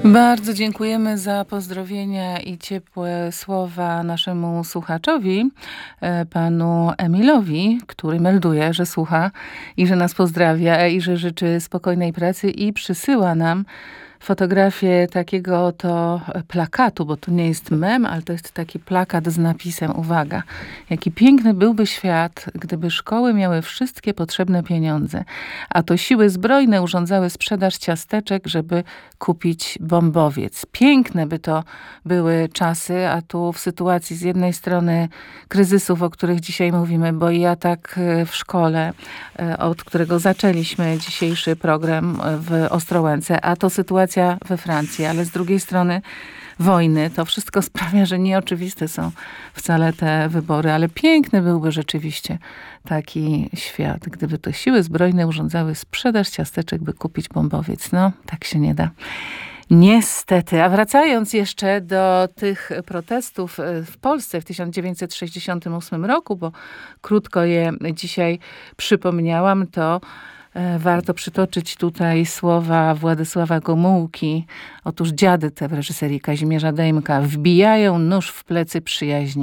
Bardzo dziękujemy za pozdrowienia i ciepłe słowa naszemu słuchaczowi, panu Emilowi, który melduje, że słucha i że nas pozdrawia i że życzy spokojnej pracy i przysyła nam fotografię takiego oto plakatu, bo to nie jest mem, ale to jest taki plakat z napisem, uwaga, jaki piękny byłby świat, gdyby szkoły miały wszystkie potrzebne pieniądze, a to siły zbrojne urządzały sprzedaż ciasteczek, żeby kupić bombowiec. Piękne by to były czasy, a tu w sytuacji z jednej strony kryzysów, o których dzisiaj mówimy, bo i atak w szkole, od którego zaczęliśmy dzisiejszy program w Ostrołęce, a to sytuacja we Francji, ale z drugiej strony wojny. To wszystko sprawia, że nieoczywiste są wcale te wybory, ale piękny byłby rzeczywiście taki świat, gdyby to siły zbrojne urządzały sprzedaż ciasteczek, by kupić bombowiec. No, tak się nie da. Niestety. A wracając jeszcze do tych protestów w Polsce w 1968 roku, bo krótko je dzisiaj przypomniałam, to warto przytoczyć tutaj słowa Władysława Gomułki. Otóż dziady te w reżyserii Kazimierza Dejmka wbijają nóż w plecy przyjaźni.